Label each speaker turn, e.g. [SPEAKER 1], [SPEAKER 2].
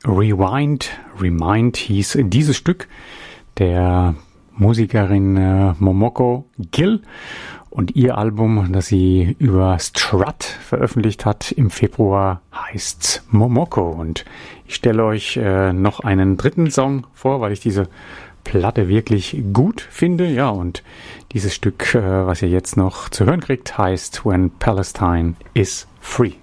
[SPEAKER 1] Remind hieß dieses Stück der Musikerin Momoko Gill und ihr Album, das sie über Strut veröffentlicht hat im Februar, heißt Momoko. Und ich stelle euch noch einen dritten Song vor, weil ich diese Platte wirklich gut finde. Ja, und dieses Stück, was ihr jetzt noch zu hören kriegt, heißt When Palestine is Free.